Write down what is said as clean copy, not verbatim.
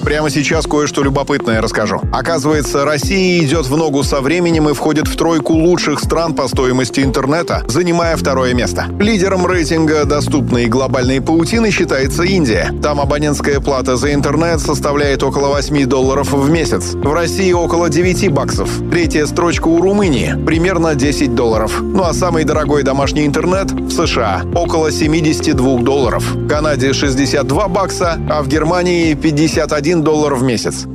Прямо сейчас кое-что любопытное расскажу. Оказывается, Россия идет в ногу со временем и входит в тройку лучших стран по стоимости интернета, занимая второе место. Лидером рейтинга доступной глобальной паутины считается Индия. Там абонентская плата за интернет составляет около $8 в месяц. В России около $9. Третья строчка у Румынии – примерно $10. Ну а самый дорогой домашний интернет в США – около $72. В Канаде $62, а в Германии $51 в месяц.